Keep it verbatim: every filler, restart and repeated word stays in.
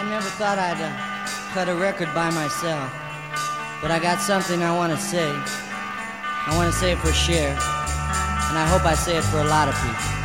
I never thought I'd uh, cut a record by myself, but I got something I want to say. I want to say it for Cher, and I hope I say it for a lot of people.